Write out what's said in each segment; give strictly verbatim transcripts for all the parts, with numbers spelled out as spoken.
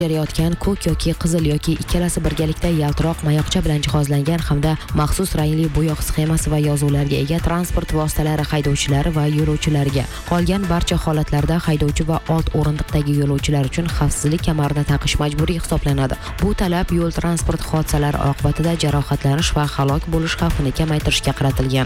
berayotgan ko'k yoki qizil yoki ikkalasi birgalikda yaltiroq mayoqcha bilan jihozlangan hamda maxsus rangli bo'yoq sxemasi va yozuvlarga ega transport vositalari haydovchilari va yo'lovchilariga. Qolgan barcha holatlarda haydovchi va old o'rindiqdagi yo'lovchilar uchun xavfsizlik kamarini taqish majburiy hisoblanadi. Bu talab yo'l transport hodisalari oqibatida jarohatlanish va halok bo'lish xavfini kamaytirishga qaratilgan.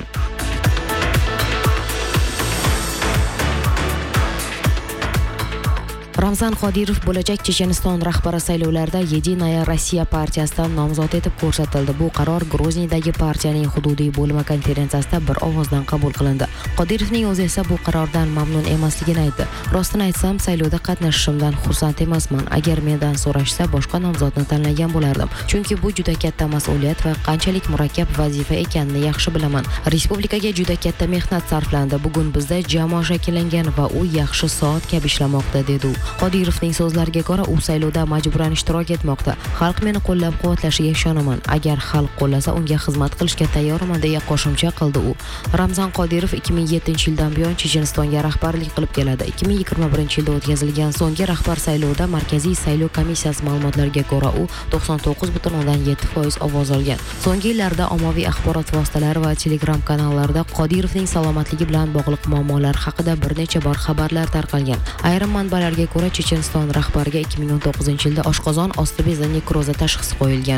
Ramzan Qodirov bo'lajak Checheniston rahbari saylovlarida Yedinaya Rossiya partiyasidan nomzod etib ko'rsatildi. Bu qaror Grozniyadagi partiyaning hududiy bo'limi konferensiyasida bir ovozdan qabul qilindi. Qodirovning o'zi esa bu qarordan mamnun emasligini aytdi. Rostini aytsam, saylovda qatnashishimdan xursand emasman. Agar mendan so'rashsa, boshqa nomzodni tanlagan bo'lardim. Chunki bu juda katta mas'uliyat va qanchalik murakkab vazifa ekanini yaxshi bilaman. Respublikaga juda katta mehnat sarflandi. Bugun bizda jamoa shakllangan va u yaxshi soat kabi ishlamoqda, dedi u. Qodirovning so'zlariga ko'ra, u saylovda majburan ishtirok etmoqda. Xalq meni qo'llab-quvvatlashiga ishonaman. Agar xalq qo'llasa, unga xizmat qilishga tayyorman, deya qo'shimcha qildi u. Ramzan Qodirov ikki ming yettinchi yildan buyon Chechenistonga rahbarlik qilib keladi. ikki ming yigirma birinchi yilda o'tkazilgan so'nggi rahbar saylovida Markaziy saylov komissiyasi ma'lumotlariga ko'ra, u to'qson to'qqiz butun o'ndan yetti foiz ovoz olgan. So'nggi yillarda ommaviy axborot vositalari va Telegram kanallarida Qodirovning salomatligi bilan bog'liq muammolar haqida bir necha bor xabarlar tarqalgan. Ayrim manbalarga ko'ra, Checheniston rahbariga ikki ming o'n to'qqizinchi yilda oshqozon osti bezi nekrozi tashxisi qo'yilgan.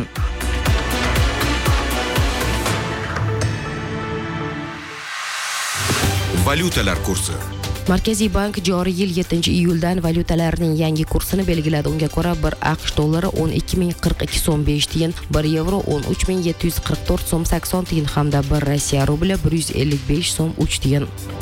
Valyutalar kursi. Markaziy bank joriy yil yettinchi iyuldan valyutalarning yangi kursini belgiladi. Unga ko'ra, bir AQSh dollari o'n ikki ming qirq ikki so'm besh tiyin, bir yevro o'n uch ming yetti yuz qirq to'rt so'm sakson tiyin hamda bir Rossiya rubli bir yuz ellik besh so'm uch tiyin.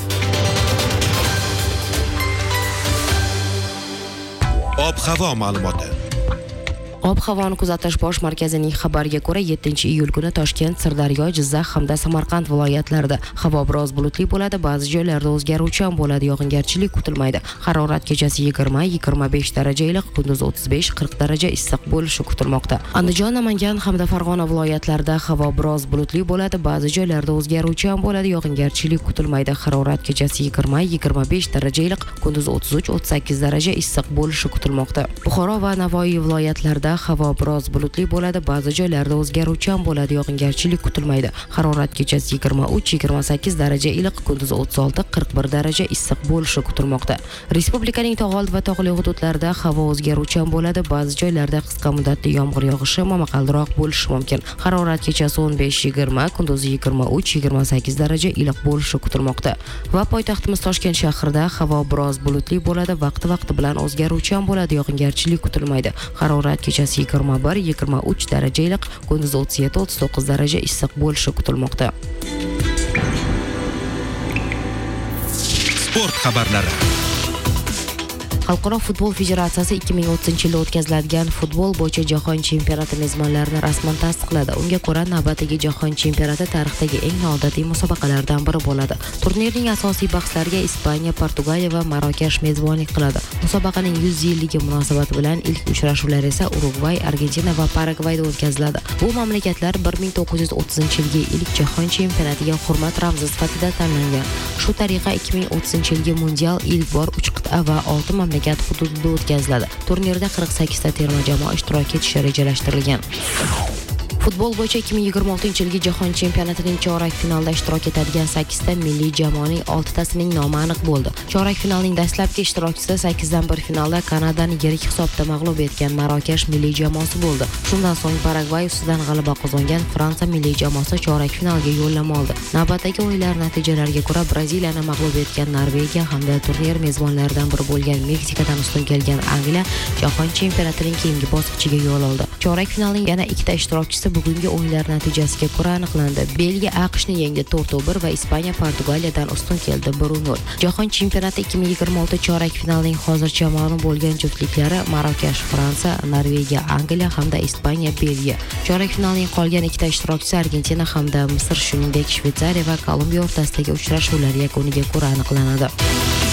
Ob-havo ma'lumoti. Ob-havoni kuzatish bosh markazining xabariga ko'ra, yettinchi iyul kuni Toshkent, Sirdaryo, Jizzax hamda Samarqand viloyatlarida havo biroz bulutli bo'ladi, ba'zi joylarda o'zgaruvchan bo'ladi, yog'ingarchilik kutilmaydi. Harorat kechasi yigirma yigirma besh daraja iliq, kunduz o'ttiz besh qirq daraja issiq bo'lishi kutilmoqda. Andijon, Namangan hamda Farg'ona viloyatlarida havo biroz bulutli bo'ladi, ba'zi joylarda o'zgaruvchan bo'ladi, yog'ingarchilik kutilmaydi. Harorat kechasi yigirma yigirma besh daraja iliq, kunduz o'ttiz uch o'ttiz sakkiz daraja issiq bo'lishi kutilmoqda. Buxoro va Navoiy viloyatlarida havo biroz bulutli bo'ladi, ba'zi joylarda o'zgaruvchan bo'ladi, yog'ingarchilik kutilmaydi. Harorat kechasi yigirma uch yigirma sakkiz daraja iliq, kunduz o'ttiz olti qirq bir daraja issiq bo'lishi kutilmoqda. Respublikaning tog'oldi va tog'li hududlarida havo o'zgaruvchan bo'ladi, ba'zi joylarda qisqa muddatli yomg'ir yog'ishi, momaqaldiroq bo'lishi mumkin. Harorat kechasi o'n besh yigirma, kunduz yigirma uch yigirma sakkiz daraja iliq bo'lishi kutilmoqda. Va poytaxtimiz Toshkent shahrida havo biroz bulutli bo'ladi, vaqti-vaqti bilan o'zgaruvchan bo'ladi, yog'ingarchilik kutilmaydi. Harorat kechasi yigirma bir yigirma uch daraja iliq, kunduz o'ttiz yetti o'ttiz to'qqiz daraja issiq bo'lishi kutilmoqda. Sport xabarlari. Xalqaro futbol federatsiyasi ikki ming o'ttizinchi yilda o'tkaziladigan futbol bo'yicha jahon chempionati mezbonlarini rasman tasdiqladi. Unga ko'ra, navbatdagi jahon chempionati tarixdagi eng noodatiy musobaqalardan biri bo'ladi. Turnirning asosiy bahslariga Ispaniya, Portugaliya va Marokash mezbonlik qiladi. Musobaqaning yuz yilligi munosabati bilan ilk uchrashuvlar esa Urugvay, Argentina va Paragvayda o'tkaziladi. Bu mamlakatlar bir ming to'qqiz yuz o'ttizinchi yilgi ilk jahon chempionatiga hurmat ramzi sifatida tanlangan. Shu tariqa ikki ming o'ttizinchi yilgi mundial ilk bor uch qit'a va olti mamlakat hududida o'tkaziladi. Turnirda qirq sakkizta terma jamoa ishtirok etishi rejalashtirilgan. Futbol bo'yicha ikki ming yigirma oltinchi yilgi jahon chempionatining chorak finalida ishtirok etadigan sakkizta milliy jamoaning oltitasining nomi aniq bo'ldi. Chorak finalning dastlabki ishtirokchisi sakkizdan bir finalda Kanadani yirik hisobda mag'lub etgan Marokash milliy jamoasi bo'ldi. Shundan so'ng Paragvay ustidan g'alaba qozongan Fransiya milliy jamoasi chorak finalga yo'llanma oldi. Navbatdagi o'yinlar natijalariga ko'ra Braziliyani mag'lub etgan Norvegiya hamda turnir mezbonlaridan biri bo'lgan Meksikadan ustun kelgan Angliya jahon chempionatining keyingi bosqichiga yo'l oldi. Chorak finalning yana ikkita ishtirokchisi bugungi o'yinlar natijasiga ko'ra aniqlandi. Belgiya AQShni yengdi to'rt bir va Ispaniya Portugaliyadan ustun keldi bir nol. Jahon chempionati ikki ming yigirma olti chorak finalining hozircha ma'lum bo'lgan juftliklari Marokash Fransiya, Norvegiya Angliya hamda Ispaniya Belgiya. Chorak finalning qolgan ikkita ishtirokchisi Argentina hamda Misr, shuningdek Shveysariya va Kolumbiya o'rtasidagi uchrashuvlar yakuniga ko'ra aniqlanadi.